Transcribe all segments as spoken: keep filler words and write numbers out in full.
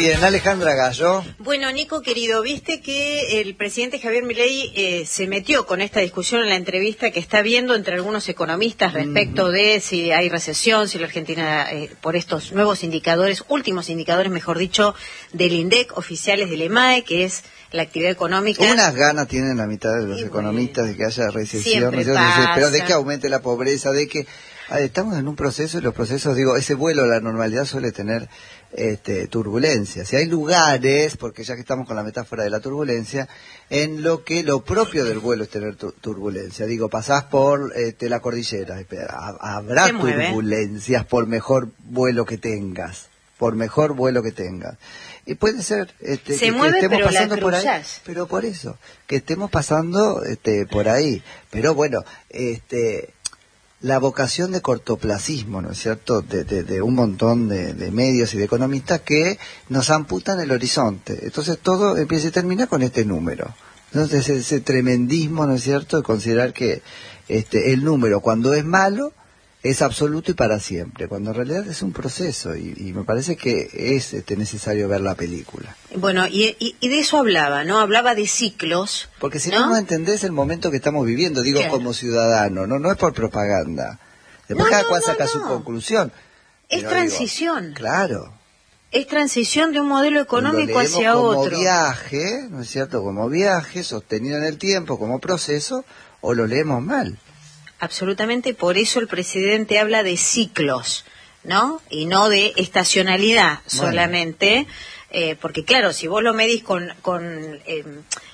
Bien, Alejandra Gallo. Bueno, Nico, querido, viste que el presidente Javier Milei eh, se metió con esta discusión en la entrevista que está viendo entre algunos economistas respecto uh-huh. de si hay recesión, si la Argentina, eh, por estos nuevos indicadores, últimos indicadores, mejor dicho, del INDEC, oficiales del EMAE, que es la actividad económica. Unas ganas tienen la mitad de los sí, economistas de que haya recesión, siempre ¿no? pasa. Pero de que aumente la pobreza, de que... Ah, estamos en un proceso y los procesos, digo, ese vuelo a la normalidad suele tener este, turbulencias. Y hay lugares, porque ya que estamos con la metáfora de la turbulencia, en lo que lo propio del vuelo es tener tu turbulencia. Digo, pasás por este, la cordillera, habrá turbulencias por mejor vuelo que tengas, por mejor vuelo que tengas. Y puede ser este, se que, mueve, que estemos pero pasando la por ahí, cruzás. pero por eso, que estemos pasando este, por ahí. Pero bueno, este... la vocación de cortoplacismo, ¿no es cierto?, de, de, de un montón de, de medios y de economistas que nos amputan el horizonte. Entonces todo empieza y termina con este número. Entonces ese tremendismo, ¿no es cierto?, de considerar que este el número, cuando es malo, es absoluto y para siempre, cuando en realidad es un proceso, y, y me parece que es este, necesario ver la película. Bueno, y, y, y de eso hablaba, ¿no? Hablaba de ciclos. Porque si no, no, no entendés el momento que estamos viviendo, digo, claro, como ciudadano, no no es por propaganda. Después no, cada no, cual no, saca no. su conclusión. Es Pero transición. Digo, claro. Es transición de un modelo económico hacia como otro. Como viaje, ¿no es cierto? Como viaje, sostenido en el tiempo, como proceso, o lo leemos mal. Absolutamente, por eso el presidente habla de ciclos, ¿no? Y no de estacionalidad bueno. solamente, eh, porque claro, si vos lo medís con, con eh,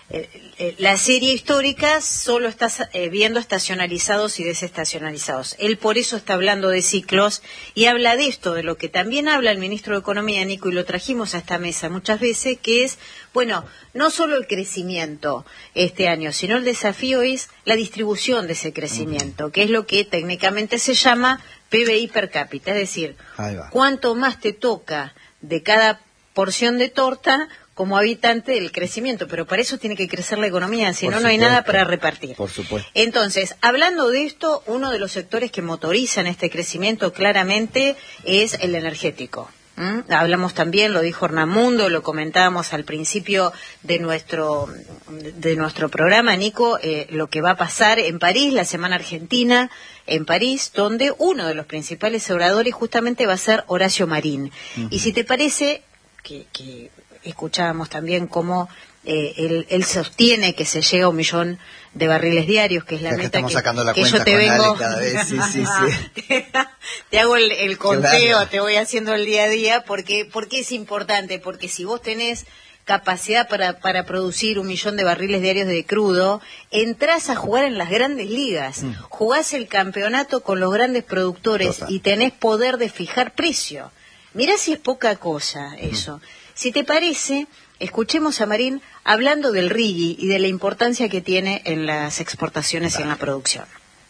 eh, la serie histórica, solo estás eh, viendo estacionalizados y desestacionalizados. Él por eso está hablando de ciclos y habla de esto, de lo que también habla el ministro de Economía, Nico, y lo trajimos a esta mesa muchas veces, que es, bueno, no solo el crecimiento este año, sino el desafío es la distribución de ese crecimiento, uh-huh. que es lo que técnicamente se llama P B I per cápita, es decir, cuánto más te toca de cada porción de torta como habitante del crecimiento, pero para eso tiene que crecer la economía, si no, no hay nada para repartir. Por supuesto. Entonces, hablando de esto, uno de los sectores que motorizan este crecimiento claramente es el energético. ¿Mm? Hablamos también, lo dijo Hernán Mundo, lo comentábamos al principio de nuestro de nuestro programa, Nico, eh, lo que va a pasar en París, la Semana Argentina en París, donde uno de los principales oradores justamente va a ser Horacio Marín. Uh-huh. Y si te parece, que, que escuchábamos también cómo eh, él, él sostiene que se llega a un millón de barriles diarios, que es la ya meta que, que, la que yo te vengo cada vez. Sí, sí, sí. te, te hago el, el conteo, claro. Te voy haciendo el día a día, porque porque es importante, porque si vos tenés capacidad para para producir un millón de barriles diarios de crudo, entrás a jugar en las grandes ligas, mm. jugás el campeonato con los grandes productores Total. Y tenés poder de fijar precio. Mirá si es poca cosa eso. Mm. Si te parece, escuchemos a Marín hablando del RIGI y de la importancia que tiene en las exportaciones y en la producción.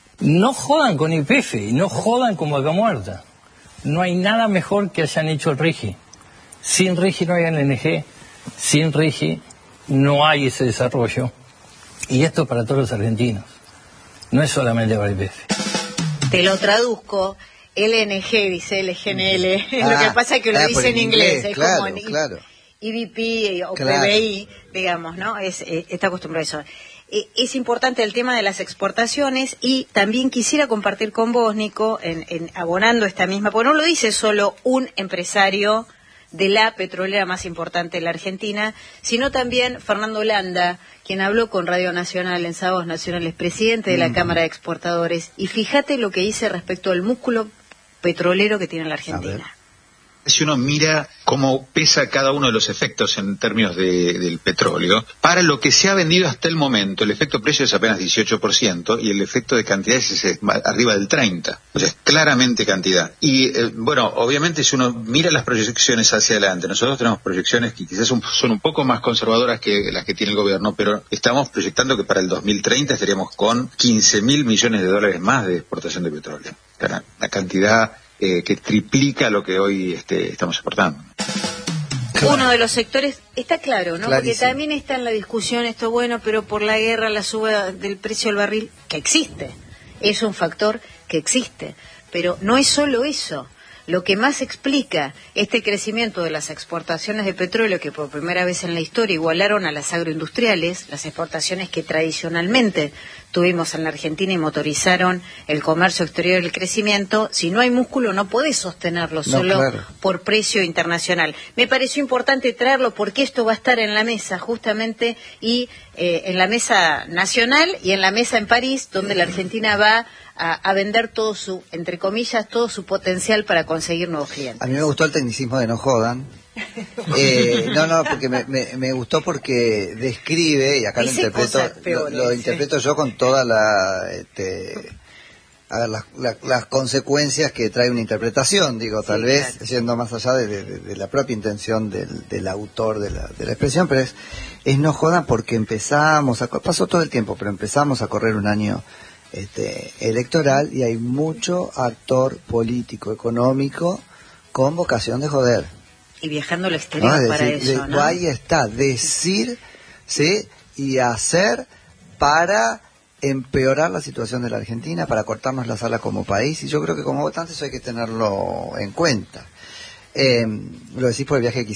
No jodan con Y P F y no jodan con Vaca Muerta. No hay nada mejor que hayan hecho el RIGI. Sin RIGI no hay N N G, sin RIGI no hay ese desarrollo. Y esto para todos los argentinos. No es solamente para Y P F. Te lo traduzco. L N G, dice L G N L. Ah, lo que pasa es que lo ah, dice en inglés. inglés. Es claro, como en claro. I V P o claro. P B I, digamos, ¿no? Es, eh, está acostumbrado a eso. Eh, es importante el tema de las exportaciones y también quisiera compartir con vos, Nico, en, en abonando esta misma, porque no lo dice solo un empresario de la petrolera más importante de la Argentina, sino también Fernando Landa, quien habló con Radio Nacional en Sábados Nacionales, presidente de la mm. Cámara de Exportadores, y fíjate lo que dice respecto al músculo petrolero que tiene la Argentina. Si uno mira cómo pesa cada uno de los efectos en términos de, del petróleo, para lo que se ha vendido hasta el momento, el efecto precio es apenas dieciocho por ciento y el efecto de cantidad es arriba del treinta por ciento. O sea, es claramente cantidad. Y, eh, bueno, obviamente si uno mira las proyecciones hacia adelante, nosotros tenemos proyecciones que quizás son, son un poco más conservadoras que las que tiene el gobierno, pero estamos proyectando que para el dos mil treinta estaríamos con quince mil millones de dólares más de exportación de petróleo. La, la cantidad... Eh, que triplica lo que hoy este, estamos exportando. Claro. Uno de los sectores, está claro, ¿no? Clarísimo. Porque también está en la discusión esto, bueno, pero por la guerra, la suba del precio del barril, que existe, es un factor que existe, pero no es solo eso. lo que más explica este crecimiento de las exportaciones de petróleo, que por primera vez en la historia igualaron a las agroindustriales, las exportaciones que tradicionalmente tuvimos en la Argentina y motorizaron el comercio exterior y el crecimiento, si no hay músculo no podés sostenerlo solo no, claro. por precio internacional. Me pareció importante traerlo porque esto va a estar en la mesa justamente y eh, en la mesa nacional y en la mesa en París, donde la Argentina va a, a vender todo su, entre comillas, todo su potencial para conseguir nuevos clientes. A mí me gustó el tecnicismo de no jodan. Eh, no, no, porque me, me, me gustó porque describe, y acá lo Dice interpreto, cosas peores, lo, lo sí. interpreto yo con toda la, este, a ver, las, la, las consecuencias que trae una interpretación, digo, tal Sí, vez claro. yendo más allá de, de, de la propia intención del, del autor de la, de la expresión, pero es, es no jodan porque empezamos, a, pasó todo el tiempo, pero empezamos a correr un año este, electoral y hay mucho actor político, económico, con vocación de joder. Y viajando al exterior ¿No? Es para decir, eso, de- ¿no? ahí está, decir, ¿sí? Y hacer para empeorar la situación de la Argentina, para cortarnos las alas como país, y yo creo que como votantes eso hay que tenerlo en cuenta. Eh, lo decís por el viaje que